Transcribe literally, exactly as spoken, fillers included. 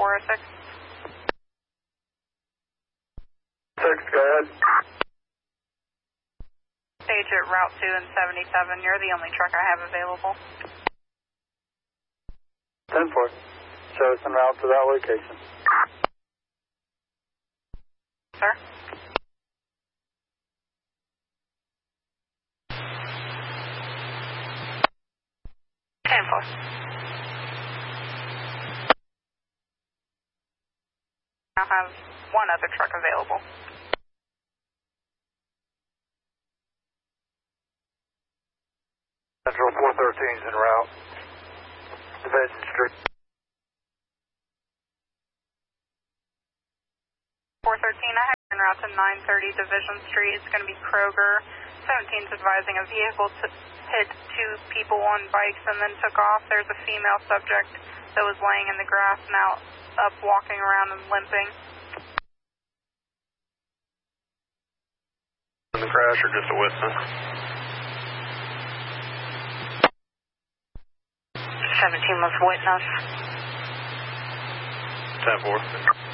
four oh six. six, go ahead. Stage at Route two and seventy-seven. You're the only truck I have available. ten four. Show us en route to that location. Sir? ten four. I have one other truck available. Central four thirteen is en route. Division Street. four thirteen, I have en route to nine thirty Division Street. It's going to be Kroger. seventeen's advising a vehicle to hit two people on bikes and then took off. There's a female subject that was laying in the grass, now up walking around and limping. In the crash or just a witness? seventeen was witness. ten four.